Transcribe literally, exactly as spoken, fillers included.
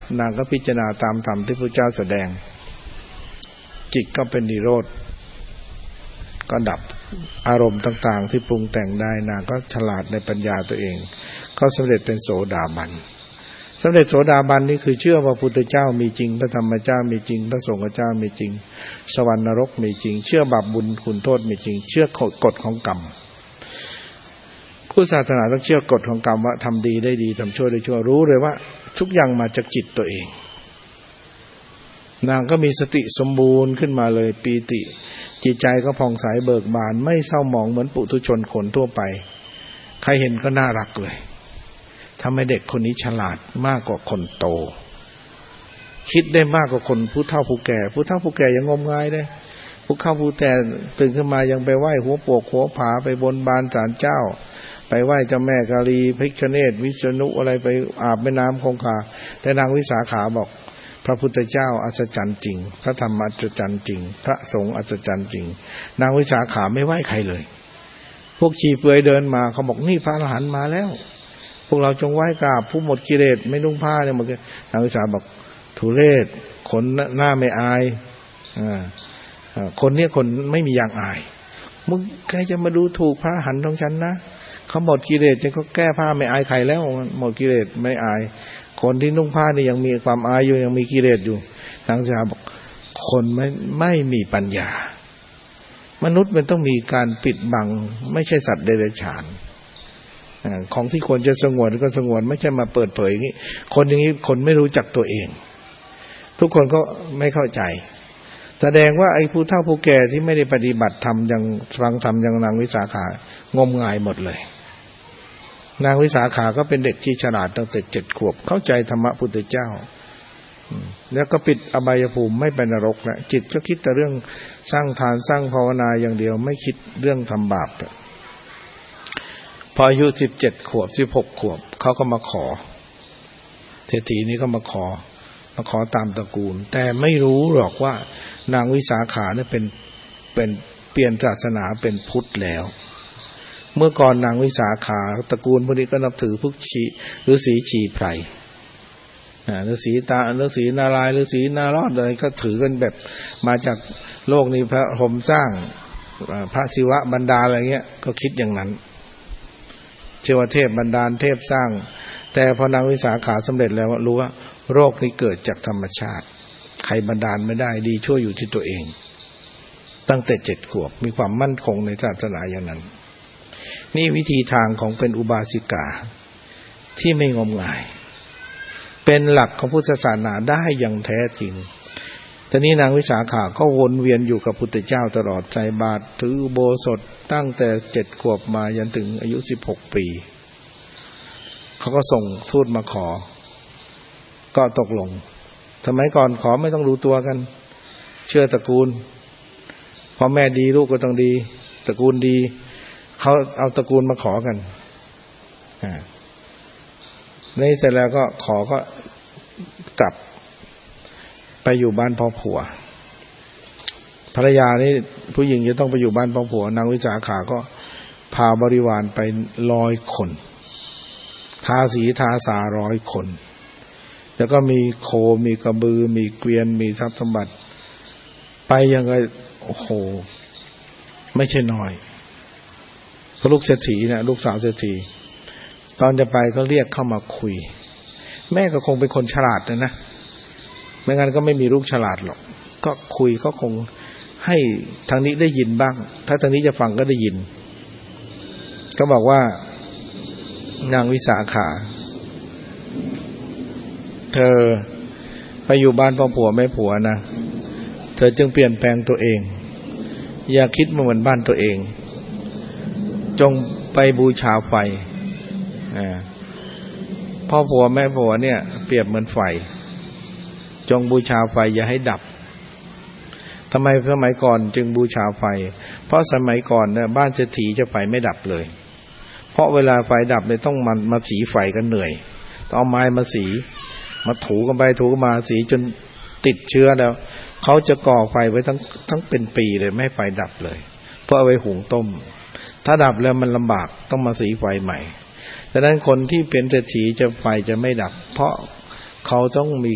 นางก็พิจารณาตามธรรมที่พระเจ้าแสดงจิตก็เป็นนิโรธก็ดับอารมณ์ต่างๆที่ปรุงแต่งได้นางก็ฉลาดในปัญญาตัวเองก็สำเร็จเป็นโสดาบันสำเร็จโสดาบันนี่คือเชื่อว่าพระพุทธเจ้ามีจริงพระธรรมเจ้ามีจริงพระสงฆ์เจ้ามีจริงสวรรค์นรกมีจริงเชื่อบาปบุญคุณโทษมีจริงเชื่อกฎของกรรมผู้ศาสนาต้องเชื่อกฎของกรรมว่าทำดีได้ดีทำชั่วได้ชั่วรู้เลยว่าทุกอย่างมาจากจิตตัวเองนางก็มีสติสมบูรณ์ขึ้นมาเลยปีติจิตใจก็ผ่องใสเบิกบานไม่เศร้าหมองเหมือนปุถุชนคนทั่วไปใครเห็นก็น่ารักเลยทำให้เด็กคนนี้ฉลาดมากกว่าคนโตคิดได้มากกว่าคนผู้เฒ่าผู้แก่ผู้เฒ่าผู้แก่ยังงมงายเลยผู้เข้าผู้แต่ตื่นขึ้นมายังไปไหว้หัวโปกหัวผาไปบนบานศาลเจ้าไปไหว้เจ้าแม่กาลีพระพิฆเนศวิษณุอะไรไปอาบแม่น้ำคงคาแต่นางวิสาขาบอกพระพุทธเจ้าอัศจรรย์จริงพระธรรมอัศจรรย์จริงพระสงฆ์อัศจรรย์จริงนางวิสาขาไม่ไหว้ใครเลยพวกชีเปลือยเดินมาเขาบอกนี่พระอรหันต์มาแล้วพวกเราจงไหว้กราบผู้หมดกิเลสไม่นุ่งผ้าเนี่ยมันนางวิสาบอกทุเรศคนหน้าไม่อายอ่าคนเนี้ยคนไม่มีอย่างอายมึงใครจะมาดูถูกพระอรหันต์ของฉันนะเขาหมดกิเลสฉันก็แก้ผ้าไม่อายใครแล้วหมดกิเลสไม่อายคนที่นุ่งผ้านี่ยังมีความอายอยู่ยังมีกิเลสอยู่นางวิสาขาบอกคนไม่ไม่มีปัญญามนุษย์มันต้องมีการปิดบังไม่ใช่สัตว์เดรัจฉานของที่ควรจะสงวนก็สงวนไม่ใช่มาเปิดเผยอย่างนี้คนอย่างนี้คนไม่รู้จักตัวเองทุกคนก็ไม่เข้าใจแสดงว่าไอ้ผู้เฒ่าผู้แก่ที่ไม่ได้ปฏิบัติธรรมยังฟังธรรมยังนางวิสาขางมงายหมดเลยนางวิสาขาก็เป็นเด็กที่ฉลาดตั้งแต่เจ็ดขวบเข้าใจธรรมะพุทธเจ้าแล้วก็ปิดอบายภูมิไม่ไปนรกแล้วจิตก็คิดแต่เรื่องสร้างทานสร้างภาวนาอย่างเดียวไม่คิดเรื่องทำบาปพออายุสิบเจ็ดขวบสิบหกขวบเขาก็มาขอเศรษฐีนี้ก็มาขอมาขอตามตระกูลแต่ไม่รู้หรอกว่านางวิสาขาเนี่ยเป็นเป็นเปลี่ยนศาสนาเป็นพุทธแล้วเมื่อก่อนนางวิสาขาตระกูลพวกนี้ก็นับถือพวกชีฤาษีชีไพรฤาษีตาฤาษีนารายณ์ฤาษีนารอดอะไรก็ถือกันแบบมาจากโลกนี้พระพรหมสร้างพระศิวะบันดาลอะไรเงี้ยก็คิดอย่างนั้นเชื่อว่าเทพบันดาลเทพสร้างแต่พอนางวิสาขาสำเร็จแล้วรู้ว่าโรคนี้เกิดจากธรรมชาติใครบันดาลไม่ได้ดีชั่วอยู่ที่ตัวเองตั้งแต่เจ็ดขวบมีความมั่นคงในศาสนาอย่างนั้นนี่วิธีทางของเป็นอุบาสิกาที่ไม่งมงายเป็นหลักของพุทธศาสนาได้อย่างแท้จริงตอนนี้นางวิสาขาก็วนเวียนอยู่กับพุทธเจ้าตลอดใส่บาตรถืออุโบสถตั้งแต่เจ็ดขวบมายันถึงอายุสิบหกปีเขาก็ส่งทูตมาขอก็ตกลงสมัยก่อนขอไม่ต้องดูตัวกันเชื่อตระกูลพ่อแม่ดีลูกก็ต้องดีตระกูลดีเขาเอาตระกูลมาขอกันอ่านี่เสร็จแล้วก็ขอก็กลับไปอยู่บ้านพ่อผัวภรรยานี่ผู้หญิงจะต้องไปอยู่บ้านพ่อผัวนางวิสาขาก็พาบริวารไปร้อยคนทาสีทาสาร้อยคนแล้วก็มีโคมีกระบือมีเกวียนมีทรัพย์สมบัติไปยังไงโอ้โหไม่ใช่น้อยพระลูกเศรษฐีนะลูกสาวเศรษฐีตอนจะไปก็เรียกเข้ามาคุยแม่ก็คงเป็นคนฉลาดนะนะไม่งั้นก็ไม่มีลูกฉลาดหรอกก็คุยก็คงให้ทางนี้ได้ยินบ้างถ้าทางนี้จะฟังก็ได้ยินก็บอกว่านางวิสาขาเธอไปอยู่บ้านพ่อผัวแม่ผัวนะเธอจึงเปลี่ยนแปลงตัวเองอย่าคิดมาเหมือนบ้านตัวเองจงไปบูชาไฟพ่อผัวแม่ผัวเนี่ยเปรียบเหมือนไฟจงบูชาไฟอย่าให้ดับทำไมสมัยก่อนจึงบูชาไฟเพราะสมัยก่อนเนี่ยบ้านเศรษฐีจะไฟไม่ดับเลยเพราะเวลาไฟดับเนี่ยต้องมามาสีไฟกันเหนื่อยต้องเอาไม้มาสีมาถูกันไปถูกันมาสีจนติดเชื้อแล้วเขาจะก่อไฟไว้ทั้งทั้งเป็นปีเลยไม่ให้ไฟดับเลยเพื่อเอาไว้หุงต้มถ้าดับแล้วมันลำบากต้องมาสีไฟใหม่ดังนั้นคนที่เป็นเศรษฐีจะไฟจะไม่ดับเพราะเขาต้องมี